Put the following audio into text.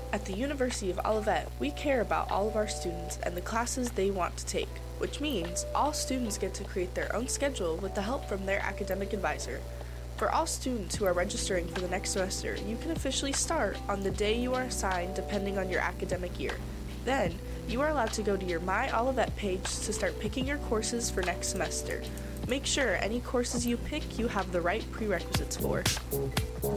At the University of Olivet, we care about all of our students and the classes they want to take, which means all students get to create their own schedule with the help from their academic advisor. For all students who are registering for the next semester, you can officially start on the day you are assigned depending on your academic year. Then, you are allowed to go to your My Olivet page to start picking your courses for next semester. Make sure any courses you pick you have the right prerequisites for.